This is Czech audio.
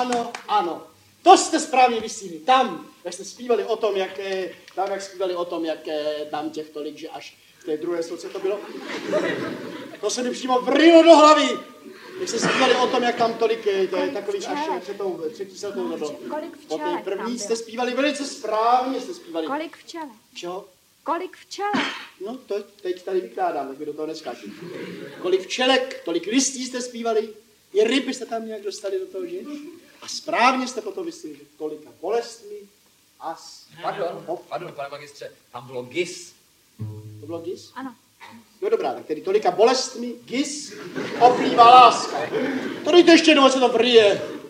Ano. To jste správně vystihli. Tam, jak jste zpívali o tom, jak tam těch tolik, že až v té druhé sloce to bylo. To se mi přímo vrilo do hlavy. Jak jste zpívali o tom, jak tam tolik, to je takový až před tou třetí slokou nebylo. Kolik Po té včelek první tam jste bylo? zpívali velice správně, jste zpívali. Kolik včelek? Čeho? Kolik včelek? No, to teď tady vykládám, tak vy do toho neskáču. Kolik včelek, tolik listí jste zpívali, i ryby jste tam nějak dostali do toho, že? A správně jste potom vystihli, že tolika bolestmi a Pardon, pane magistře, tam bylo gis. To bylo gis? Ano. No dobrá, tak tedy tolika bolestmi, gis, oplývá láska. To dejte ještě jednou, co to vrije.